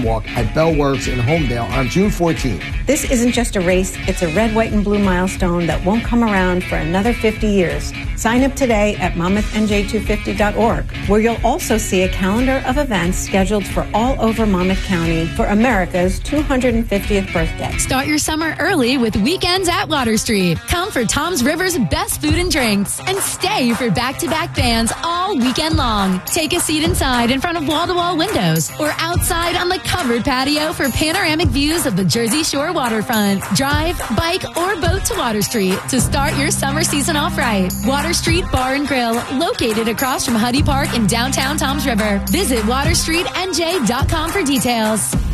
Walk at Bell Works in Homedale on June 14th. This isn't just a race, it's a red, white, and blue milestone that won't come around for another 50 years. Sign up today at MonmouthNJ250.org, where you'll also see a calendar of events scheduled for all over Monmouth County for America's 250th birthday. Start your summer early with Weekends at Water Street. Come for Tom's River's best food and drinks, and stay for back-to-back bands all weekend long. Take a seat inside in front of wall-to-wall windows or outside on the covered patio for panoramic views of the Jersey Shore waterfront. Drive, bike, or boat to Water Street to start your summer season off right. Water Street Bar and Grill, located across from Huddy Park in downtown Tom's River. Visit waterstreetnj.com for details.